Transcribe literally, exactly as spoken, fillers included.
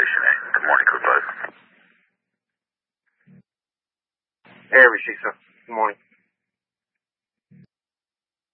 Station eight. Good morning, Code five. Hey, Rashisa. Good morning.